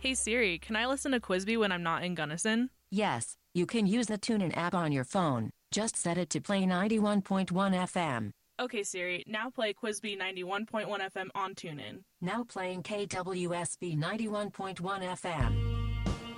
Hey Siri, can I listen to Quizby when I'm not in Gunnison? Yes, you can use the TuneIn app on your phone. Just set it to play 91.1 FM. Okay Siri, now play Quizby 91.1 FM on TuneIn. Now playing KWSB 91.1 FM.